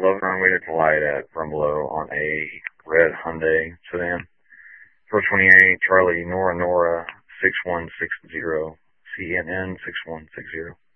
11 runway to light at Brumbelow on a red Hyundai sedan. 428 Charlie Nora 6160, CNN 6160.